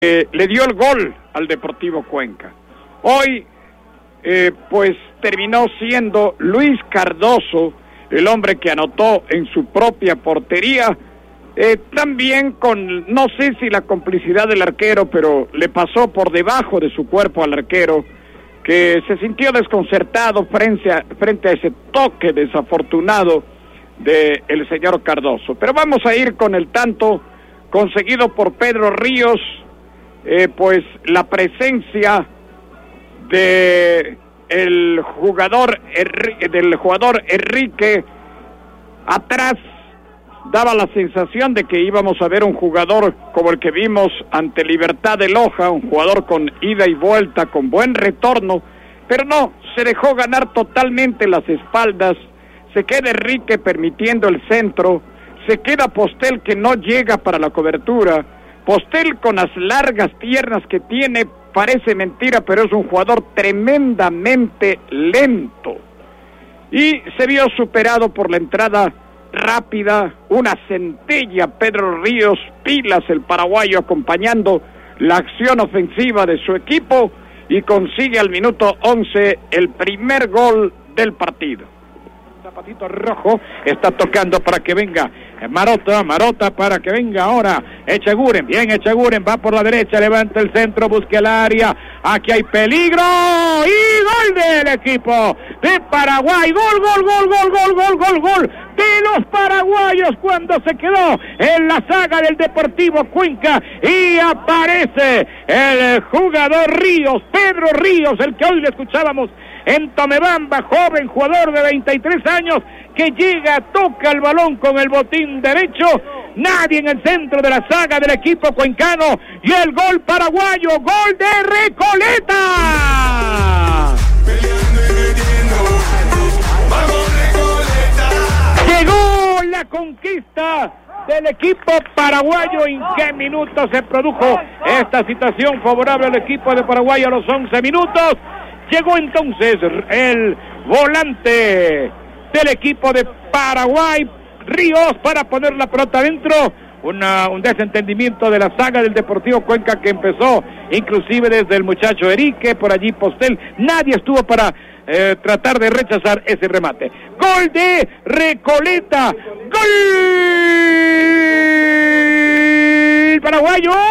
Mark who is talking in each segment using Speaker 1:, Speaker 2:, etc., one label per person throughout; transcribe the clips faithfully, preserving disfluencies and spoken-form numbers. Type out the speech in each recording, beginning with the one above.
Speaker 1: Eh, le dio el gol al Deportivo Cuenca. Hoy, eh, pues terminó siendo Luis Cardoso el hombre que anotó en su propia portería, eh, también con, no sé si la complicidad del arquero, pero le pasó por debajo de su cuerpo al arquero, que se sintió desconcertado frente a, frente a ese toque desafortunado del señor Cardoso. Pero vamos a ir con el tanto conseguido por Pedro Ríos. Eh, pues la presencia de el jugador del jugador Enrique atrás daba la sensación de que íbamos a ver un jugador como el que vimos ante Libertad de Loja, un jugador con ida y vuelta, con buen retorno, pero no, se dejó ganar totalmente las espaldas, se queda Enrique permitiendo el centro, se queda Postel que no llega para la cobertura. Postel con las largas piernas que tiene, parece mentira, pero es un jugador tremendamente lento. Y se vio superado por la entrada rápida, una centella, Pedro Ríos, pilas el paraguayo acompañando la acción ofensiva de su equipo y consigue al minuto once el primer gol del partido. Zapatito rojo está tocando para que venga Marota, Marota para que venga ahora Echeguren, bien Echeguren, va por la derecha, levanta el centro, busca el área, aquí hay peligro y gol del equipo de Paraguay, gol, gol, gol, gol, gol, gol, gol, gol de los paraguayos cuando se quedó en la saga del Deportivo Cuenca y aparece el jugador Ríos, Pedro Ríos, el que hoy le escuchábamos en Tomebamba, joven jugador de veintitrés años que llega, toca el balón con el botín derecho, nadie en el centro de la saga del equipo cuencano y el gol paraguayo, gol de Recoleta. Llegó la conquista del equipo paraguayo. ¿En qué minutos se produjo esta situación favorable al equipo de Paraguay? A los once minutos llegó entonces el volante del equipo de Paraguay, Ríos, para poner la pelota dentro. Una, un desentendimiento de la saga del Deportivo Cuenca que empezó inclusive desde el muchacho Enrique, por allí Postel, nadie estuvo para eh, tratar de rechazar ese remate. Gol de Recoleta, gol paraguayo,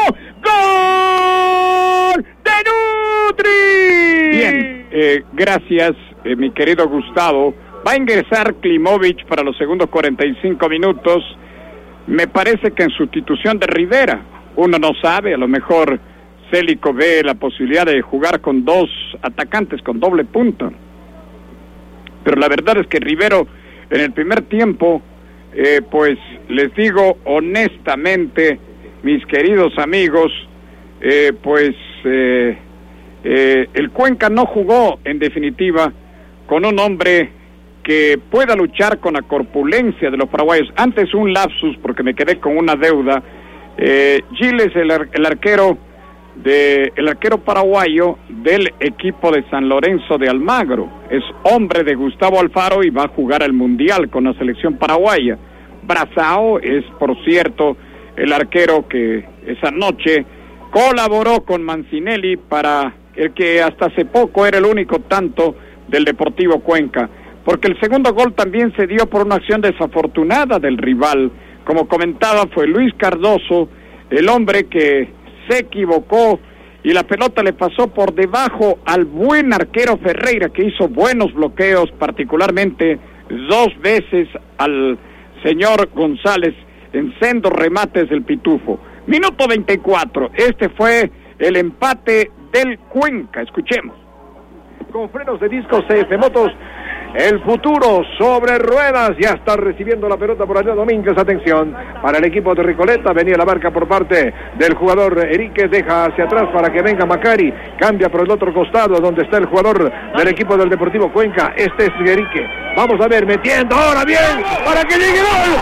Speaker 1: gol de Nutri. Bien, eh, gracias eh, mi querido Gustavo. Va a ingresar Klimovic para los segundos cuarenta y cinco minutos, me parece que en sustitución de Rivera. Uno no sabe, a lo mejor Célico ve la posibilidad de jugar con dos atacantes con doble punta, pero la verdad es que Rivero en el primer tiempo, eh, pues les digo honestamente, mis queridos amigos, eh, pues eh, eh, el Cuenca no jugó en definitiva con un hombre que pueda luchar con la corpulencia de los paraguayos. Antes un lapsus, porque me quedé con una deuda. Eh, Giles, el, ar el arquero de el arquero paraguayo del equipo de San Lorenzo de Almagro, es hombre de Gustavo Alfaro y va a jugar al Mundial con la selección paraguaya. Brazao es, por cierto, el arquero que esa noche colaboró con Mancinelli para el que hasta hace poco era el único tanto del Deportivo Cuenca, porque el segundo gol también se dio por una acción desafortunada del rival. Como comentaba, fue Luis Cardoso el hombre que se equivocó y la pelota le pasó por debajo al buen arquero Ferreira, que hizo buenos bloqueos, particularmente dos veces al señor González en sendos remates del Pitufo. Minuto veinticuatro, este fue el empate del Cuenca, escuchemos.
Speaker 2: Con frenos de disco C F Motos, el futuro sobre ruedas. Ya está recibiendo la pelota por allá Domínguez. Atención para el equipo de Recoleta. Venía la marca por parte del jugador Enrique. Deja hacia atrás para que venga Macari. Cambia por el otro costado donde está el jugador del equipo del Deportivo Cuenca. Este es Enrique. Vamos a ver, metiendo ahora bien para que llegue gol.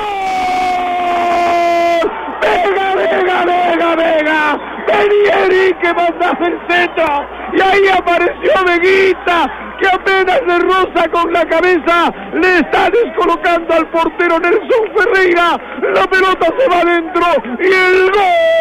Speaker 2: ¡Vega, Vega, Vega, Vega! Venía Enrique, mandase el centro y ahí apareció Veguita, que apenas se roza con la cabeza, le está descolocando al portero Nelson Ferreira, la pelota se va adentro y el gol.